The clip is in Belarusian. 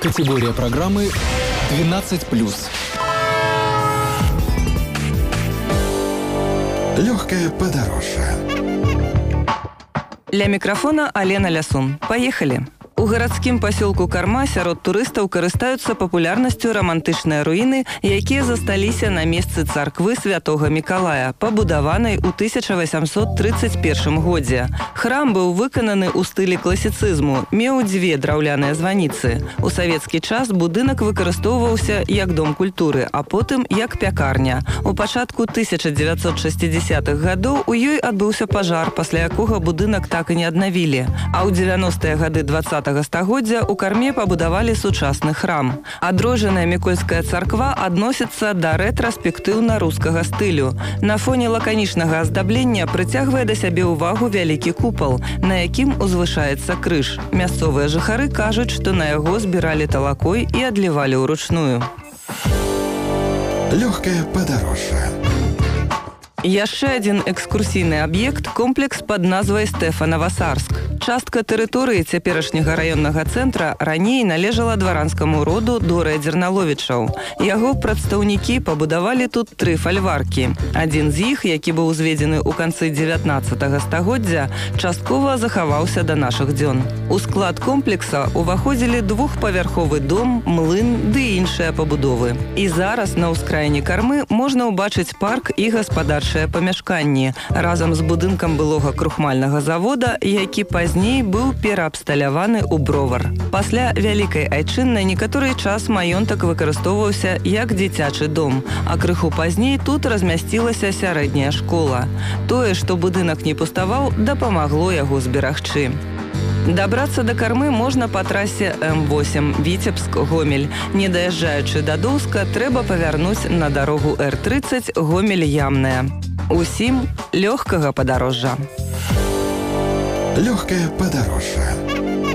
Категория программы 12+. Легкое подорожье. Ля мікрафона Алена Лясун. Поехали! У гарадскім пасёлку Карма сярод турыстаў карыстаюцца папулярнасцю рамантычныя руіны, якія засталіся на месцы царквы святога Мікалая, пабудаванай у 1831 годзе. Храм быў выкананы ў стылі класіцызму, меў дзве драўляныя званіцы. У савецкі час будынак выкарыстоўваўся як дом культуры, а потым як пякарня. У пачатку 1960-х гадоў у ёй адбыўся пажар, пасля якога будынак так і не аднавілі. А ў 90-е гады 20-го стагоддзя у Карме пабудавалі сучасны храм. Адроджаная Мікольская царква адносіцца да рэтраспектыўна-рускага стылю. На фоне лаканічнага аздаблення прыцягвае да сябе ўвагу вялікі купал, на якім узвышаецца крыж. Мясцовыя жыхары кажуць, што на яго збіралі талакой і адлівалі ўручную. Легкое подорожье. Яшчэ адзін экскурсійны аб'ект – комплекс пад назвай Стэфанава-Сарск. Частка тэрыторыі цяперашняга раённага цэнтра раней належала дваранскаму роду Дорыя-Дзерналовічаў. Яго прадстаўнікі пабудавалі тут 3 фальваркі. Адзін з іх, які быў узведзены ў канцы 19-го стагоддзя, часткова захаваўся да нашых дзён. У склад комплекса ўваходзілі двухпавярховы дом, млын ды іншыя пабудовы. І зараз на ўскраіне Кармы можна ўбачыць парк і гаспадарчыя памяшканні разам з будынкам былога крухмальнага завода, які пазней быў пераабсталяваны ў бровар. Пасля Вялікай Айчыннай некаторы час маёнтак выкарыстоўваўся як дзіцячы дом, а крыху пазней тут размясцілася сярэдняя школа. Тое, што будынак не пуставаў, дапамагло яго зберагчы. Дабрацца да Кармы можна па трасе М8 Віцебск-Гомель. Не даязджаючы да Доўска, трэба павярнуць на дарогу Р30 Гомель-Ямная. Усім лёгкага падарожжа. Легкое подорожье.